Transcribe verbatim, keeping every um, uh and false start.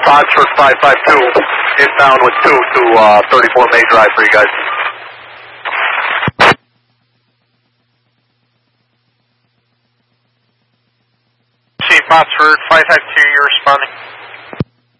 Oxford five five two, inbound with two to uh, thirty-four May Drive for you guys. Chief Oxford five five two, you're responding.